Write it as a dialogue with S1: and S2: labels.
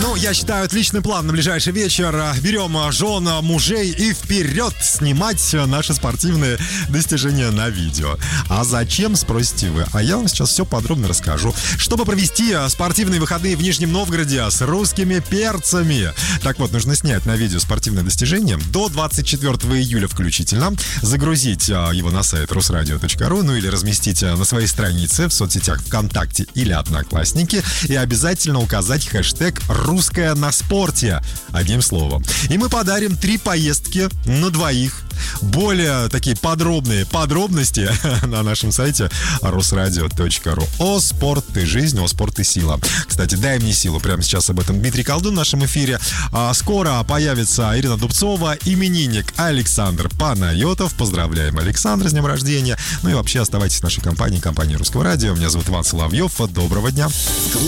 S1: Ну, я считаю, отличный план на ближайший вечер. Берем жен, мужей и вперед снимать наши спортивные достижения на видео. А зачем, спросите вы? А я вам сейчас все подробно расскажу. Чтобы провести спортивные выходные в Нижнем Новгороде с русскими перцами. Так вот, нужно снять на видео спортивное достижение до 24 июля включительно, загрузить его на сайт rusradio.ru, ну или разместить на своей странице в соцсетях ВКонтакте или Одноклассники, и обязательно указать хэштег «Русская на спорте». Одним словом. И мы подарим 3 поездки на двоих. Более такие подробные подробности на нашем сайте rusradio.ru. О спорт и жизнь, о спорт и сила. Кстати, дай мне силу. Прямо сейчас об этом Дмитрий Колдун в нашем эфире. Скоро появится Ирина Дубцова, именинник Александр Панайотов. Поздравляем Александра с днем рождения. Ну и вообще оставайтесь в нашей компании Русского радио. Меня зовут Иван Соловьев. Доброго дня.